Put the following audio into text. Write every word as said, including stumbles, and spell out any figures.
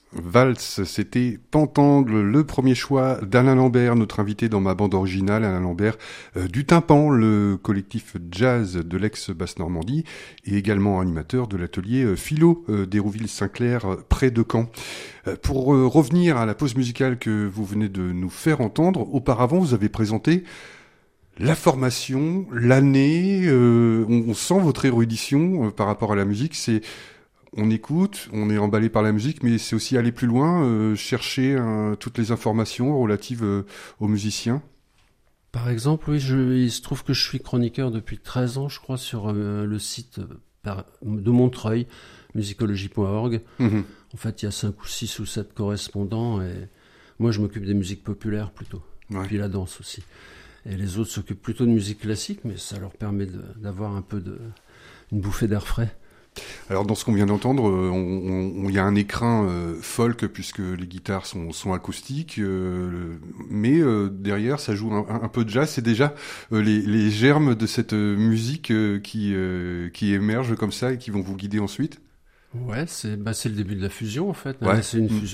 Valse, c'était Pentangle, le premier choix d'Alain Lambert, notre invité dans ma bande originale, Alain Lambert, euh, du Tympan, le collectif jazz de l'ex-Basse-Normandie, et également animateur de l'atelier euh, Philo euh, d'Hérouville-Saint-Clair, euh, près de Caen. Euh, pour euh, revenir à la pause musicale que vous venez de nous faire entendre, auparavant vous avez présenté la formation, l'année, euh, on, on sent votre érudition euh, par rapport à la musique, c'est... On écoute, on est emballé par la musique, mais c'est aussi aller plus loin, euh, chercher euh, toutes les informations relatives euh, aux musiciens. Par exemple, oui, je, il se trouve que je suis chroniqueur depuis treize ans, je crois, sur euh, le site par, de Montreuil, musicologie point org. Mmh. En fait, il y a cinq ou six ou sept correspondants, et moi, je m'occupe des musiques populaires plutôt, Ouais. puis la danse aussi. Et les autres s'occupent plutôt de musique classique, mais ça leur permet de, d'avoir un peu de, une bouffée d'air frais. Alors dans ce qu'on vient d'entendre, il euh, y a un écrin euh, folk puisque les guitares sont, sont acoustiques, euh, mais euh, derrière ça joue un, un peu de jazz. C'est déjà euh, les, les germes de cette euh, musique euh, qui, euh, qui émergent comme ça et qui vont vous guider ensuite. Ouais, c'est, bah, c'est le début de la fusion en fait. Ouais. C'est une Mmh. fusion